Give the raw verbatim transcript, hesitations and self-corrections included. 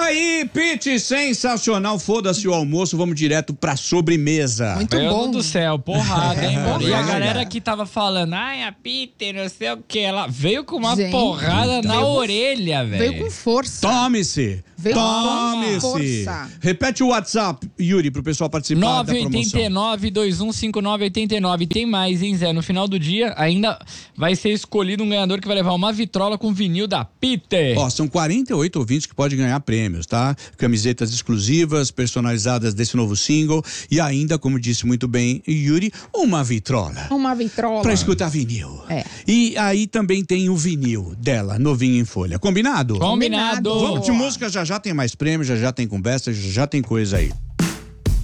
aí, Pete, sensacional. Foda-se o almoço, vamos direto pra sobremesa. Muito Meu bom. Deus do céu, porrada, hein, mano? E a Porrada. galera que tava falando, ai, a Peter, não sei o que, ela veio com uma Gente, porrada na veio com- orelha, velho. Veio com força. Tome-se. Veio com Tome-se. força. Repete o WhatsApp, Yuri, pro pessoal participar nove da oito promoção. nove, dois um cinco nove oito nove. Tem mais, hein, Zé? No final do dia, ainda vai ser escolhido um ganhador que vai levar uma vitrola com vinil da Peter. Ó, são quarenta e oito ouvintes que podem ganhar prêmios, tá? Camisetas exclusivas, personalizadas desse novo single e ainda, como disse muito bem Yuri, uma vitrola. Uma vitrola. Pra escutar vinil. É. E aí também tem o vinil dela, novinho em folha. Combinado? Combinado. Combinado. Vamos de música, já já tem mais prêmios, já já tem conversa, já já tem coisa aí.